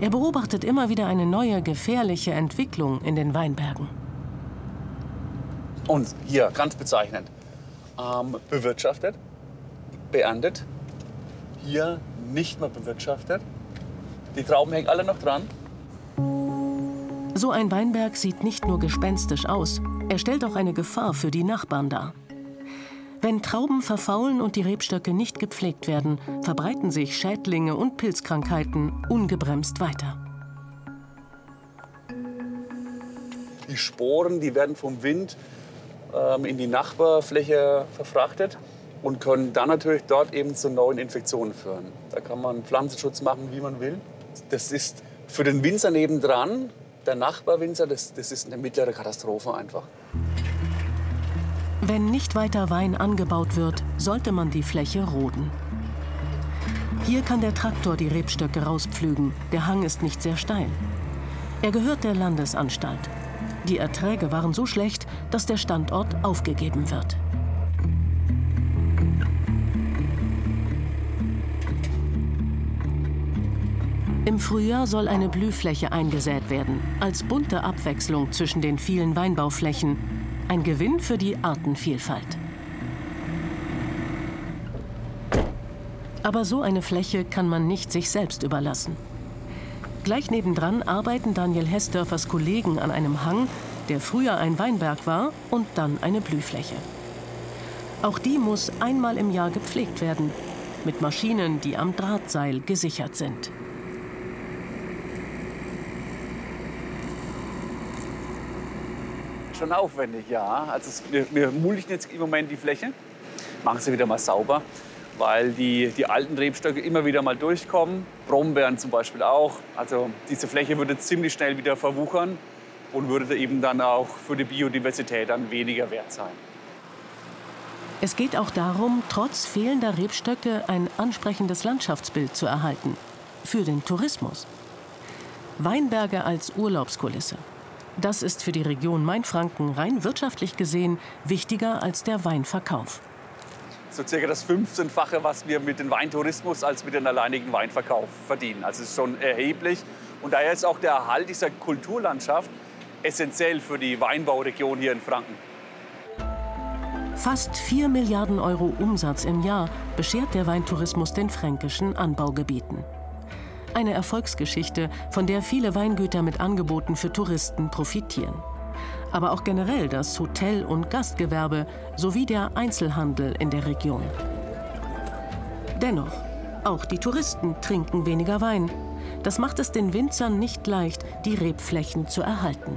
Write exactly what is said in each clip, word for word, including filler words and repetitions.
Er beobachtet immer wieder eine neue, gefährliche Entwicklung in den Weinbergen. Und hier, ganz bezeichnend, ähm, bewirtschaftet, beerntet, hier nicht mehr bewirtschaftet. Die Trauben hängen alle noch dran. So ein Weinberg sieht nicht nur gespenstisch aus, er stellt auch eine Gefahr für die Nachbarn dar. Wenn Trauben verfaulen und die Rebstöcke nicht gepflegt werden, verbreiten sich Schädlinge und Pilzkrankheiten ungebremst weiter. Die Sporen, die werden vom Wind ähm, in die Nachbarfläche verfrachtet und können dann natürlich dort eben zu neuen Infektionen führen. Da kann man Pflanzenschutz machen, wie man will. Das ist für den Winzer nebendran, der Nachbarwinzer, das, das ist eine mittlere Katastrophe einfach. Wenn nicht weiter Wein angebaut wird, sollte man die Fläche roden. Hier kann der Traktor die Rebstöcke rauspflügen. Der Hang ist nicht sehr steil. Er gehört der Landesanstalt. Die Erträge waren so schlecht, dass der Standort aufgegeben wird. Im Frühjahr soll eine Blühfläche eingesät werden, als bunte Abwechslung zwischen den vielen Weinbauflächen. Ein Gewinn für die Artenvielfalt. Aber so eine Fläche kann man nicht sich selbst überlassen. Gleich nebendran arbeiten Daniel Hessdörfers Kollegen an einem Hang, der früher ein Weinberg war und dann eine Blühfläche. Auch die muss einmal im Jahr gepflegt werden, mit Maschinen, die am Drahtseil gesichert sind. Schon aufwendig, ja. Also es, wir, wir mulchen jetzt im Moment die Fläche, machen sie wieder mal sauber, weil die, die alten Rebstöcke immer wieder mal durchkommen. Brombeeren zum Beispiel auch. Also diese Fläche würde ziemlich schnell wieder verwuchern und würde eben dann auch für die Biodiversität dann weniger wert sein. Es geht auch darum, trotz fehlender Rebstöcke ein ansprechendes Landschaftsbild zu erhalten. Für den Tourismus. Weinberge als Urlaubskulisse. Das ist für die Region Mainfranken rein wirtschaftlich gesehen wichtiger als der Weinverkauf. So circa das fünfzehnfache, was wir mit dem Weintourismus als mit dem alleinigen Weinverkauf verdienen. Also es ist schon erheblich. Und daher ist auch der Erhalt dieser Kulturlandschaft essentiell für die Weinbauregion hier in Franken. Fast vier Milliarden Euro Umsatz im Jahr beschert der Weintourismus den fränkischen Anbaugebieten. Eine Erfolgsgeschichte, von der viele Weingüter mit Angeboten für Touristen profitieren. Aber auch generell das Hotel- und Gastgewerbe sowie der Einzelhandel in der Region. Dennoch, auch die Touristen trinken weniger Wein. Das macht es den Winzern nicht leicht, die Rebflächen zu erhalten.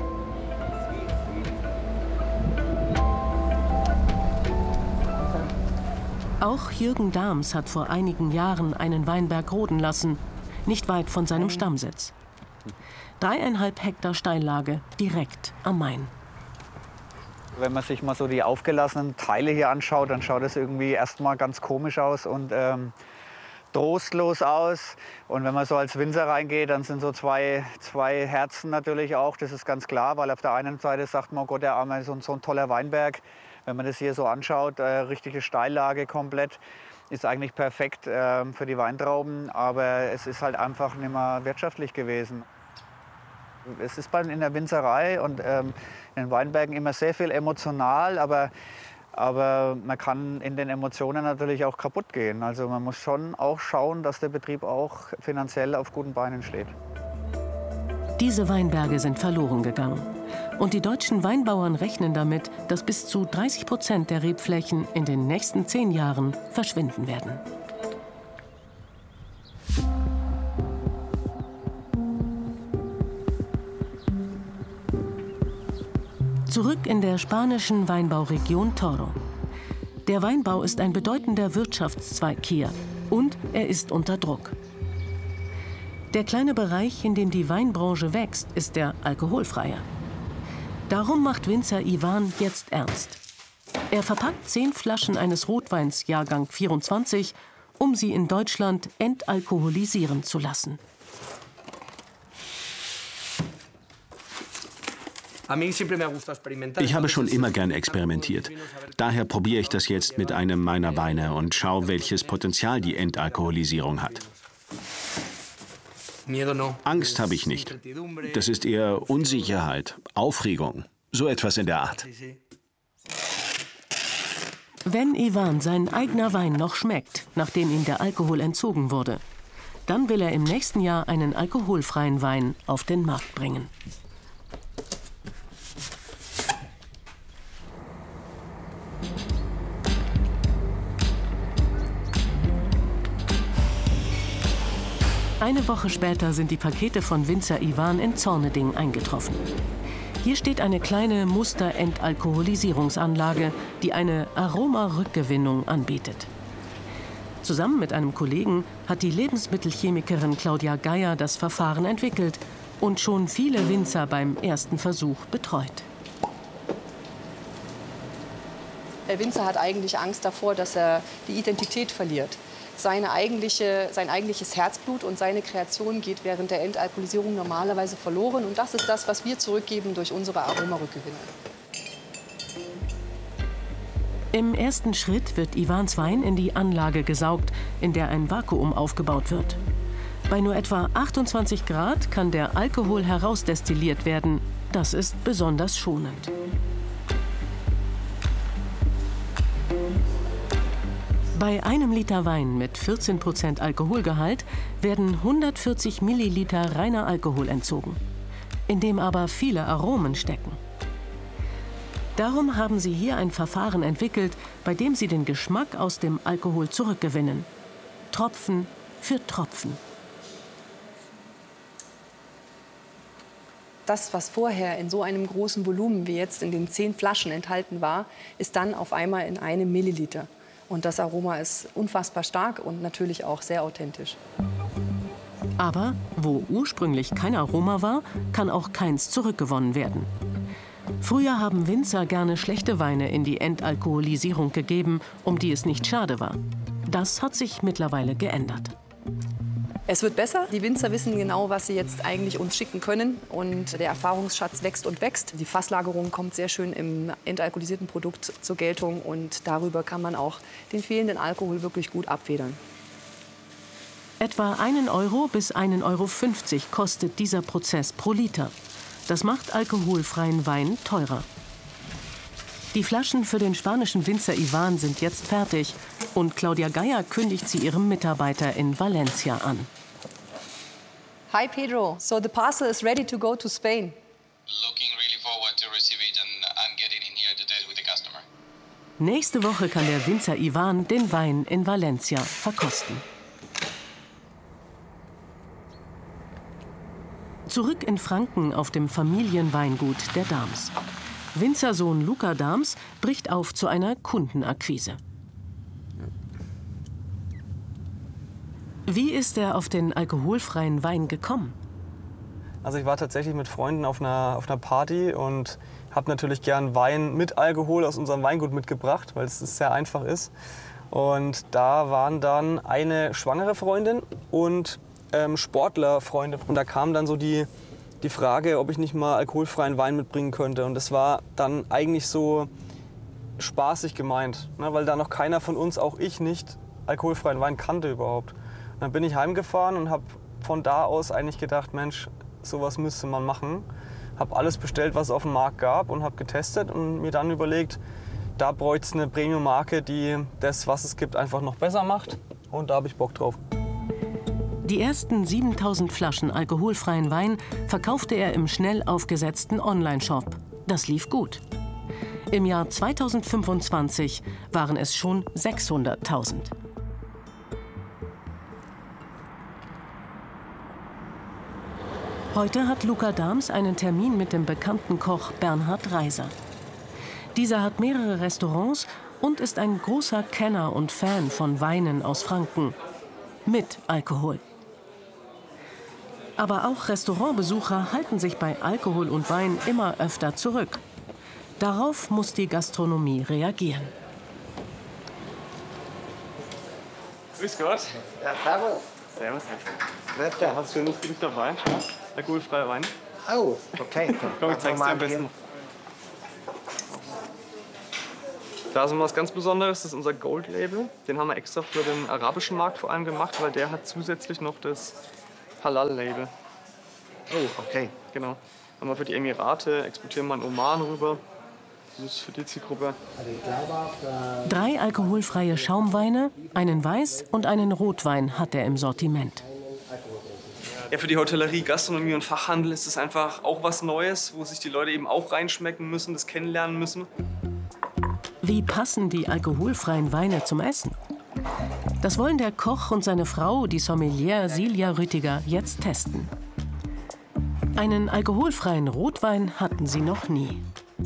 Auch Jürgen Dahms hat vor einigen Jahren einen Weinberg roden lassen, nicht weit von seinem Stammsitz. Dreieinhalb Hektar Steillage direkt am Main. Wenn man sich mal so die aufgelassenen Teile hier anschaut, dann schaut es irgendwie erstmal ganz komisch aus und ähm, trostlos aus. Und wenn man so als Winzer reingeht, dann sind so zwei, zwei Herzen natürlich auch. Das ist ganz klar, weil auf der einen Seite sagt man, oh Gott, der Arme, so, so ein toller Weinberg. Wenn man das hier so anschaut, äh, richtige Steillage komplett. Ist eigentlich perfekt äh, für die Weintrauben, aber es ist halt einfach nicht mehr wirtschaftlich gewesen. Es ist bei, in der Winzerei und ähm, in den Weinbergen immer sehr viel emotional, aber, aber man kann in den Emotionen natürlich auch kaputt gehen. Also man muss schon auch schauen, dass der Betrieb auch finanziell auf guten Beinen steht. Diese Weinberge sind verloren gegangen. Und die deutschen Weinbauern rechnen damit, dass bis zu dreißig Prozent der Rebflächen in den nächsten zehn Jahren verschwinden werden. Zurück in der spanischen Weinbauregion Toro. Der Weinbau ist ein bedeutender Wirtschaftszweig hier und er ist unter Druck. Der kleine Bereich, in dem die Weinbranche wächst, ist der alkoholfreie. Darum macht Winzer Iwan jetzt ernst. Er verpackt zehn Flaschen eines Rotweins Jahrgang vierundzwanzig, um sie in Deutschland entalkoholisieren zu lassen. Ich habe schon immer gern experimentiert. Daher probiere ich das jetzt mit einem meiner Weine und schaue, welches Potenzial die Entalkoholisierung hat. Angst habe ich nicht. Das ist eher Unsicherheit, Aufregung, so etwas in der Art. Wenn Ivan sein eigener Wein noch schmeckt, nachdem ihm der Alkohol entzogen wurde, dann will er im nächsten Jahr einen alkoholfreien Wein auf den Markt bringen. Eine Woche später sind die Pakete von Winzer Ivan in Zorneding eingetroffen. Hier steht eine kleine Muster-Entalkoholisierungsanlage, die eine Aromarückgewinnung anbietet. Zusammen mit einem Kollegen hat die Lebensmittelchemikerin Claudia Geier das Verfahren entwickelt und schon viele Winzer beim ersten Versuch betreut. Der Winzer hat eigentlich Angst davor, dass er die Identität verliert. Seine eigentliche, sein eigentliches Herzblut und seine Kreation geht während der Entalkoholisierung normalerweise verloren. Und das ist das, was wir zurückgeben durch unsere Aromarückgewinnung. Im ersten Schritt wird Ivans Wein in die Anlage gesaugt, in der ein Vakuum aufgebaut wird. Bei nur etwa achtundzwanzig Grad kann der Alkohol herausdestilliert werden. Das ist besonders schonend. Bei einem Liter Wein mit vierzehn Prozent Alkoholgehalt werden hundertvierzig Milliliter reiner Alkohol entzogen, in dem aber viele Aromen stecken. Darum haben sie hier ein Verfahren entwickelt, bei dem sie den Geschmack aus dem Alkohol zurückgewinnen. Tropfen für Tropfen. Das, was vorher in so einem großen Volumen wie jetzt in den zehn Flaschen enthalten war, ist dann auf einmal in einem Milliliter. Und das Aroma ist unfassbar stark und natürlich auch sehr authentisch. Aber wo ursprünglich kein Aroma war, kann auch keins zurückgewonnen werden. Früher haben Winzer gerne schlechte Weine in die Entalkoholisierung gegeben, um die es nicht schade war. Das hat sich mittlerweile geändert. Es wird besser. Die Winzer wissen genau, was sie jetzt eigentlich uns schicken können. Und der Erfahrungsschatz wächst und wächst. Die Fasslagerung kommt sehr schön im entalkoholisierten Produkt zur Geltung. Und darüber kann man auch den fehlenden Alkohol wirklich gut abfedern. Etwa einen Euro bis einen Euro fünfzig kostet dieser Prozess pro Liter. Das macht alkoholfreien Wein teurer. Die Flaschen für den spanischen Winzer Ivan sind jetzt fertig. Und Claudia Geier kündigt sie ihrem Mitarbeiter in Valencia an. Hi Pedro, so the parcel is ready to go to Spain. Looking really forward to receive it and, and get it in here to test with the customer. Nächste Woche kann der Winzer Ivan den Wein in Valencia verkosten. Zurück in Franken auf dem Familienweingut der Dahms. Winzersohn Luca Dahms bricht auf zu einer Kundenakquise. Wie ist er auf den alkoholfreien Wein gekommen? Also ich war tatsächlich mit Freunden auf einer, auf einer Party und habe natürlich gern Wein mit Alkohol aus unserem Weingut mitgebracht, weil es sehr einfach ist. Und da waren dann eine schwangere Freundin und ähm, Sportlerfreunde. Und da kam dann so die, die Frage, ob ich nicht mal alkoholfreien Wein mitbringen könnte. Und das war dann eigentlich so spaßig gemeint, ne, weil da noch keiner von uns, auch ich nicht, alkoholfreien Wein kannte überhaupt. Und dann bin ich heimgefahren und habe von da aus eigentlich gedacht, Mensch, sowas müsste man machen. Habe alles bestellt, was es auf dem Markt gab und habe getestet und mir dann überlegt, da bräuchte es eine Premium-Marke, die das, was es gibt, einfach noch besser macht. Und da habe ich Bock drauf. Die ersten siebentausend Flaschen alkoholfreien Wein verkaufte er im schnell aufgesetzten Online-Shop. Das lief gut. Im Jahr zweitausendfünfundzwanzig waren es schon sechshunderttausend. Heute hat Luca Dahms einen Termin mit dem bekannten Koch Bernhard Reiser. Dieser hat mehrere Restaurants und ist ein großer Kenner und Fan von Weinen aus Franken. Mit Alkohol. Aber auch Restaurantbesucher halten sich bei Alkohol und Wein immer öfter zurück. Darauf muss die Gastronomie reagieren. Grüß Gott. Ja, servus. Servus. Grüß dich. Hast du schönes Gericht dabei? Alkoholfreier Wein. Oh, okay. Komm, ich zeig's dir am besten. Da ist was ganz Besonderes, das ist unser Gold Label. Den haben wir extra für den arabischen Markt vor allem gemacht, weil der hat zusätzlich noch das Halal-Label. Oh, okay. Genau. Haben wir für die Emirate, exportieren wir in Oman rüber. Das ist für die Zielgruppe. Drei alkoholfreie Schaumweine, einen Weiß- und einen Rotwein hat er im Sortiment. Ja, für die Hotellerie, Gastronomie und Fachhandel ist es einfach auch was Neues, wo sich die Leute eben auch reinschmecken müssen, das kennenlernen müssen. Wie passen die alkoholfreien Weine zum Essen? Das wollen der Koch und seine Frau, die Sommelier Silja Rüttiger, jetzt testen. Einen alkoholfreien Rotwein hatten sie noch nie.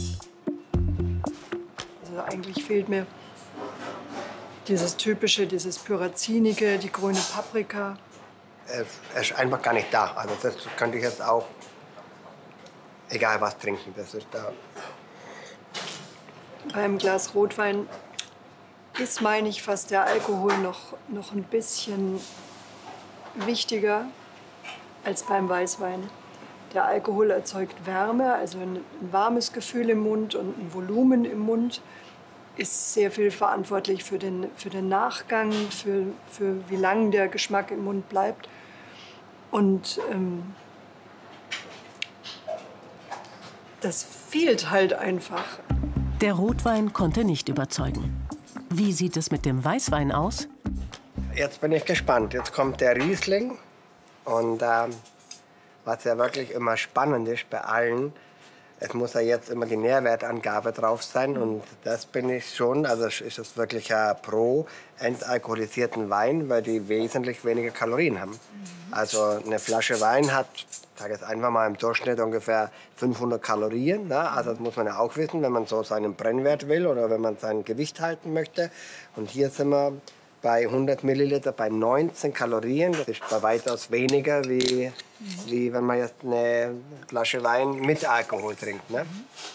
Also eigentlich fehlt mir dieses typische, dieses Pyrazinige, die grüne Paprika. Er ist einfach gar nicht da. Also das könnte ich jetzt auch, egal was, trinken. Das ist da. Beim Glas Rotwein ist, meine ich, fast der Alkohol noch, noch ein bisschen wichtiger als beim Weißwein. Der Alkohol erzeugt Wärme, also ein, ein warmes Gefühl im Mund und ein Volumen im Mund. Ist sehr viel verantwortlich für den, für den Nachgang, für, für wie lange der Geschmack im Mund bleibt. Und ähm, das fehlt halt einfach. Der Rotwein konnte nicht überzeugen. Wie sieht es mit dem Weißwein aus? Jetzt bin ich gespannt. Jetzt kommt der Riesling. Und ähm, was ja wirklich immer spannend ist bei allen, es muss ja jetzt immer die Nährwertangabe drauf sein. Und das bin ich schon. Also ist es wirklich ein pro entalkoholisierten Wein, weil die wesentlich weniger Kalorien haben. Also eine Flasche Wein hat, ich sage jetzt einfach mal im Durchschnitt ungefähr fünfhundert Kalorien. Ne? Also das muss man ja auch wissen, wenn man so seinen Brennwert will oder wenn man sein Gewicht halten möchte. Und hier sind wir bei hundert Milliliter bei neunzehn Kalorien. Das ist bei weitaus weniger, wie, wie wenn man jetzt eine Flasche Wein mit Alkohol trinkt. Ne?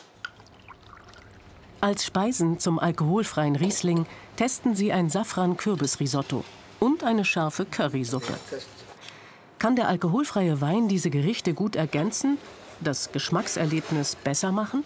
Als Speisen zum alkoholfreien Riesling testen sie ein Safran-Kürbis-Risotto und eine scharfe Currysuppe. Kann der alkoholfreie Wein diese Gerichte gut ergänzen, das Geschmackserlebnis besser machen?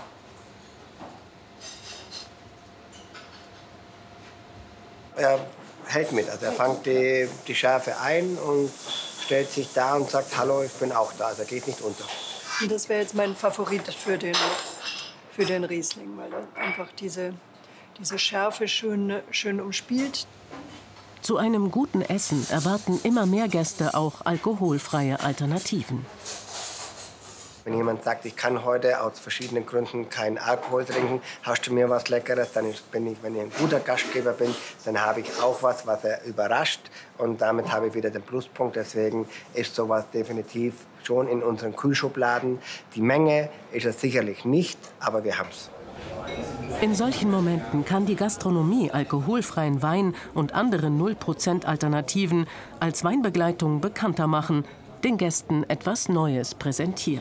Er hält mit, also er fängt die, die Schärfe ein und stellt sich da und sagt, hallo, ich bin auch da, also er geht nicht unter. Und das wäre jetzt mein Favorit für den, für den Riesling, weil er einfach diese, diese Schärfe schön, schön umspielt. Zu einem guten Essen erwarten immer mehr Gäste auch alkoholfreie Alternativen. Wenn jemand sagt, ich kann heute aus verschiedenen Gründen keinen Alkohol trinken, hast du mir was Leckeres, dann bin ich, wenn ich ein guter Gastgeber bin, dann habe ich auch was, was er überrascht. Und damit habe ich wieder den Pluspunkt. Deswegen ist sowas definitiv schon in unseren Kühlschubladen. Die Menge ist es sicherlich nicht, aber wir haben es. In solchen Momenten kann die Gastronomie alkoholfreien Wein und andere null Prozent Alternativen als Weinbegleitung bekannter machen, den Gästen etwas Neues präsentieren.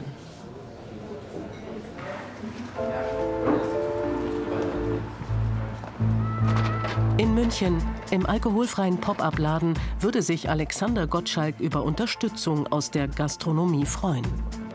In München, im alkoholfreien Pop-up-Laden, würde sich Alexander Gottschalk über Unterstützung aus der Gastronomie freuen.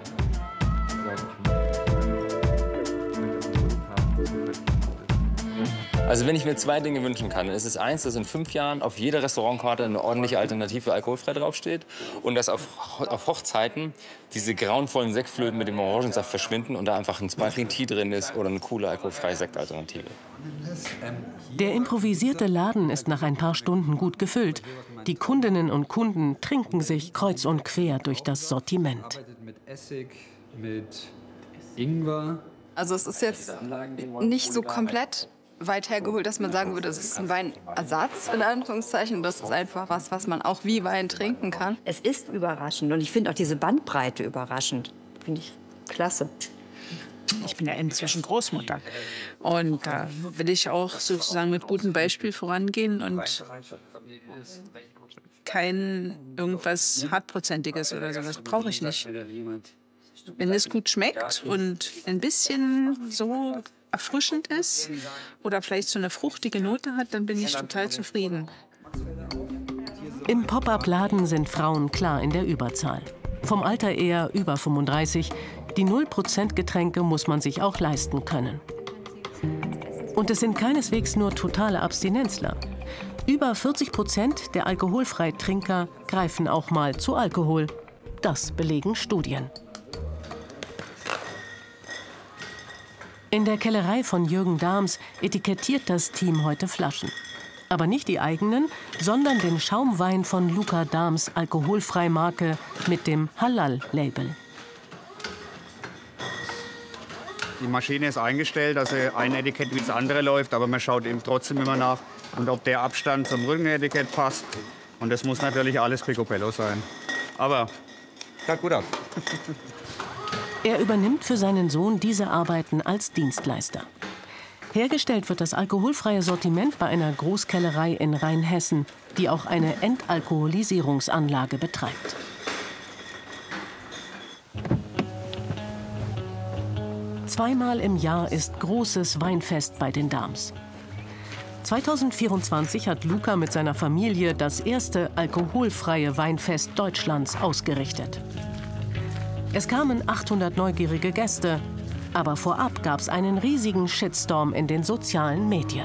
Also wenn ich mir zwei Dinge wünschen kann, dann ist es eins, dass in fünf Jahren auf jeder Restaurantkarte eine ordentliche Alternative für alkoholfrei draufsteht und dass auf, auf Hochzeiten diese grauenvollen Sektflöten mit dem Orangensaft verschwinden und da einfach ein Sparkling Tea drin ist oder eine coole alkoholfreie Sektalternative. Der improvisierte Laden ist nach ein paar Stunden gut gefüllt. Die Kundinnen und Kunden trinken sich kreuz und quer durch das Sortiment. Mit Essig, mit Ingwer. Also es ist jetzt nicht so komplett weit hergeholt, dass man sagen würde, das ist ein Weinersatz, in Anführungszeichen. Das ist einfach was, was man auch wie Wein trinken kann. Es ist überraschend und ich finde auch diese Bandbreite überraschend. Finde ich klasse. Ich bin ja inzwischen Großmutter und da will ich auch sozusagen mit gutem Beispiel vorangehen und kein irgendwas Hartprozentiges oder so, das brauche ich nicht. Wenn es gut schmeckt und ein bisschen so erfrischend ist oder vielleicht so eine fruchtige Note hat, dann bin ich total zufrieden. Im Pop-up-Laden sind Frauen klar in der Überzahl. Vom Alter eher über fünfunddreißig. Die null Prozent Getränke muss man sich auch leisten können. Und es sind keineswegs nur totale Abstinenzler. Über vierzig Prozent der Alkoholfreitrinker greifen auch mal zu Alkohol. Das belegen Studien. In der Kellerei von Jürgen Dahms etikettiert das Team heute Flaschen. Aber nicht die eigenen, sondern den Schaumwein von Luca Dahms Alkoholfreimarke mit dem Halal-Label. Die Maschine ist eingestellt, also ein Etikett wie das andere läuft, aber man schaut eben trotzdem immer nach, und ob der Abstand zum Rückenetikett passt. Und das muss natürlich alles picobello sein. Aber schaut gut aus. Er übernimmt für seinen Sohn diese Arbeiten als Dienstleister. Hergestellt wird das alkoholfreie Sortiment bei einer Großkellerei in Rheinhessen, die auch eine Entalkoholisierungsanlage betreibt. Zweimal im Jahr ist großes Weinfest bei den Dahms. zweitausendvierundzwanzig hat Luca mit seiner Familie das erste alkoholfreie Weinfest Deutschlands ausgerichtet. Es kamen achthundert neugierige Gäste, aber vorab gab es einen riesigen Shitstorm in den sozialen Medien.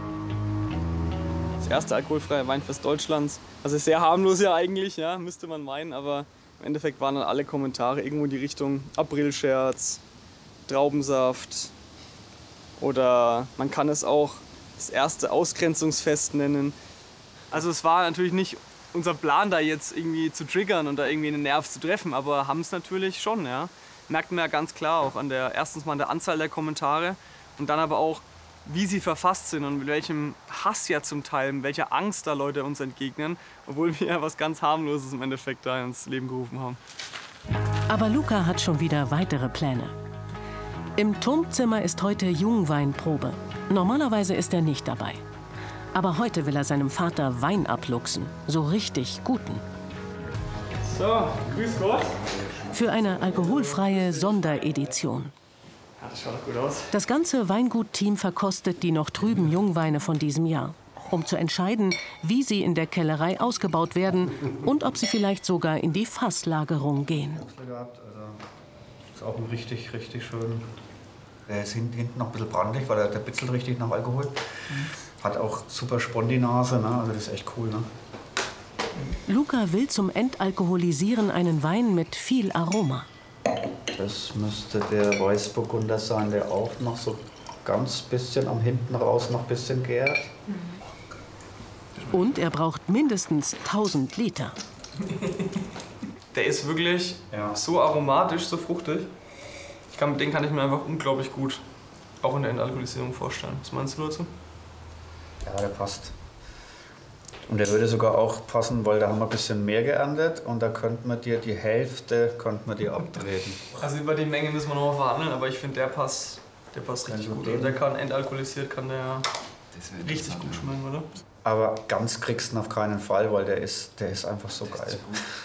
Das erste alkoholfreie Weinfest Deutschlands. Also sehr harmlos ja eigentlich, ja, müsste man meinen, aber im Endeffekt waren dann alle Kommentare irgendwo in die Richtung Aprilscherz, Traubensaft oder man kann es auch das erste Ausgrenzungsfest nennen. Also es war natürlich nicht unser Plan, da jetzt irgendwie zu triggern und da irgendwie einen Nerv zu treffen, aber haben es natürlich schon, ja. Merkt man ja ganz klar auch an der, erstens mal an der Anzahl der Kommentare und dann aber auch, wie sie verfasst sind und mit welchem Hass ja zum Teil, mit welcher Angst da Leute uns entgegnen, obwohl wir ja was ganz harmloses im Endeffekt da ins Leben gerufen haben. Aber Luca hat schon wieder weitere Pläne. Im Turmzimmer ist heute Jungweinprobe. Normalerweise ist er nicht dabei. Aber heute will er seinem Vater Wein abluchsen, so richtig guten. So, grüß Gott. Für eine alkoholfreie Sonderedition. Ja, das schaut doch gut aus. Das ganze Weingut-Team verkostet die noch trüben Jungweine von diesem Jahr, um zu entscheiden, wie sie in der Kellerei ausgebaut werden und ob sie vielleicht sogar in die Fasslagerung gehen. Ist auch ein richtig, richtig schön. Der ist hinten noch ein bisschen brandig, weil der, der bitzelt richtig nach Alkohol. Mhm. Hat auch super Spondi-Nase, ne? Also das ist echt cool. Ne? Luca will zum Entalkoholisieren einen Wein mit viel Aroma. Das müsste der Weißburgunder sein, der auch noch so ganz bisschen am hinten raus noch ein bisschen gärt. Und er braucht mindestens tausend Liter. Der ist wirklich ja. so aromatisch, so fruchtig. Ich kann, den kann ich mir einfach unglaublich gut auch in der Entalkoholisierung vorstellen. Was meinst du dazu? Ja, der passt. Und der würde sogar auch passen, weil da haben wir ein bisschen mehr geerntet und da könnten wir dir die Hälfte könnten wir dir abtreten. Also über die Menge müssen wir noch mal verhandeln, aber ich finde, der passt, der passt richtig gut. Und der kann entalkoholisiert, kann der richtig gut schmecken, oder? Aber ganz kriegst du ihn auf keinen Fall, weil der ist, der ist einfach so geil.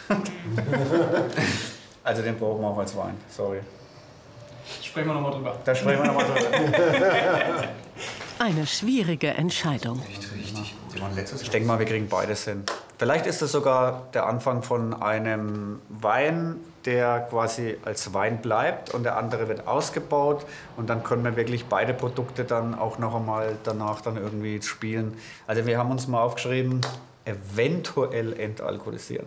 Also den brauchen wir auch als Wein, sorry. Sprechen wir nochmal drüber. Da sprechen wir nochmal drüber. Eine schwierige Entscheidung. Ich denke mal, wir kriegen beides hin. Vielleicht ist es sogar der Anfang von einem Wein, der quasi als Wein bleibt und der andere wird ausgebaut. Und dann können wir wirklich beide Produkte dann auch noch einmal danach dann irgendwie spielen. Also wir haben uns mal aufgeschrieben, eventuell entalkoholisieren.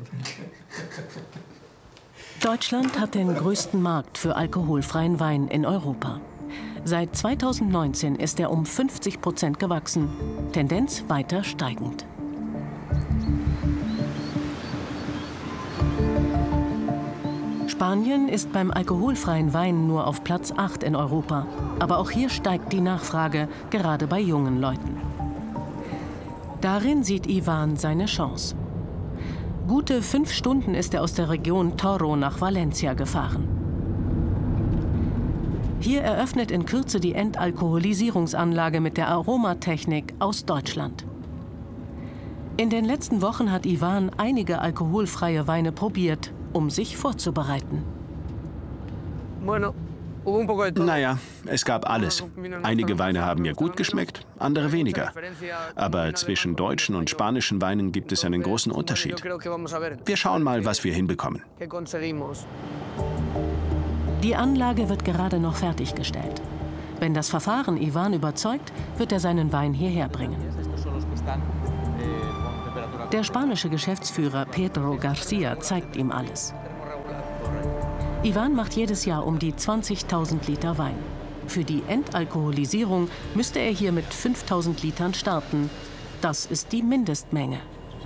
Deutschland hat den größten Markt für alkoholfreien Wein in Europa. Seit zweitausendneunzehn ist er um fünfzig Prozent gewachsen, Tendenz weiter steigend. Spanien ist beim alkoholfreien Wein nur auf Platz acht in Europa. Aber auch hier steigt die Nachfrage, gerade bei jungen Leuten. Darin sieht Ivan seine Chance. Gute fünf Stunden ist er aus der Region Toro nach Valencia gefahren. Hier eröffnet in Kürze die Entalkoholisierungsanlage mit der Aromatechnik aus Deutschland. In den letzten Wochen hat Ivan einige alkoholfreie Weine probiert, um sich vorzubereiten. Naja, es gab alles. Einige Weine haben mir gut geschmeckt, andere weniger. Aber zwischen deutschen und spanischen Weinen gibt es einen großen Unterschied. Wir schauen mal, was wir hinbekommen. Die Anlage wird gerade noch fertiggestellt. Wenn das Verfahren Ivan überzeugt, wird er seinen Wein hierher bringen. Der spanische Geschäftsführer Pedro Garcia zeigt ihm alles. Ivan macht jedes Jahr um die zwanzigtausend Liter Wein. Für die Entalkoholisierung müsste er hier mit fünftausend Litern starten. Das ist die Mindestmenge.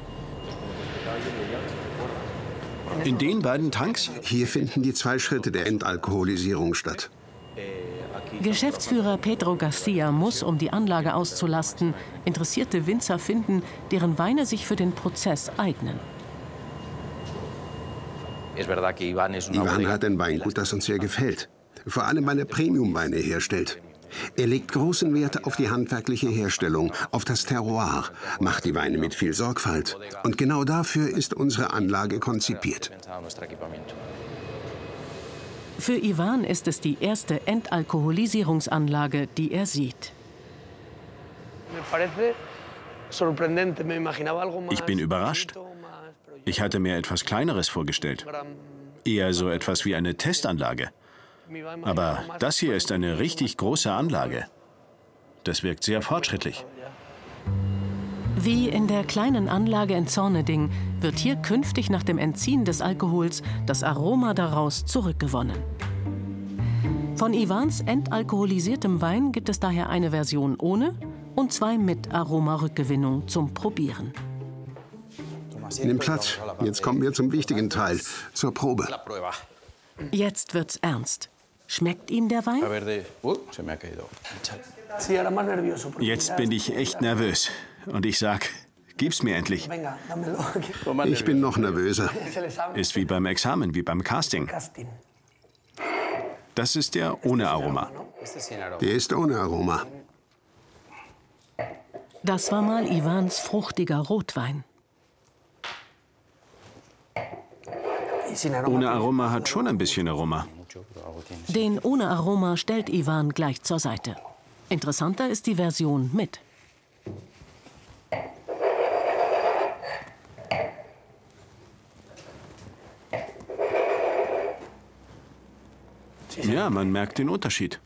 In den beiden Tanks? Hier finden die zwei Schritte der Entalkoholisierung statt. Geschäftsführer Pedro Garcia muss, um die Anlage auszulasten, interessierte Winzer finden, deren Weine sich für den Prozess eignen. Ivan hat ein Weingut, das uns sehr gefällt. Vor allem, weil er Premium-Weine herstellt. Er legt großen Wert auf die handwerkliche Herstellung, auf das Terroir, macht die Weine mit viel Sorgfalt. Und genau dafür ist unsere Anlage konzipiert. Für Ivan ist es die erste Entalkoholisierungsanlage, die er sieht. Ich bin überrascht. Ich hatte mir etwas Kleineres vorgestellt. Eher so etwas wie eine Testanlage. Aber das hier ist eine richtig große Anlage. Das wirkt sehr fortschrittlich. Wie in der kleinen Anlage in Zorneding wird hier künftig nach dem Entziehen des Alkohols das Aroma daraus zurückgewonnen. Von Ivans entalkoholisiertem Wein gibt es daher eine Version ohne und zwei mit Aromarückgewinnung zum Probieren. Nimm Platz. Jetzt kommen wir zum wichtigen Teil, zur Probe. Jetzt wird's ernst. Schmeckt ihm der Wein? Jetzt bin ich echt nervös. Und ich sag, gib's mir endlich. Ich bin noch nervöser. Ist wie beim Examen, wie beim Casting. Das ist der ohne Aroma. Der ist ohne Aroma. Das war mal Ivans fruchtiger Rotwein. Ohne Aroma hat schon ein bisschen Aroma. Den ohne Aroma stellt Ivan gleich zur Seite. Interessanter ist die Version mit. Ja, man merkt den Unterschied.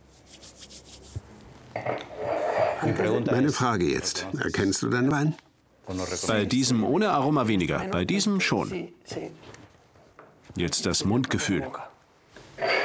Meine Frage jetzt. Erkennst du deinen Wein? Bei diesem ohne Aroma weniger, bei diesem schon. Jetzt das Mundgefühl.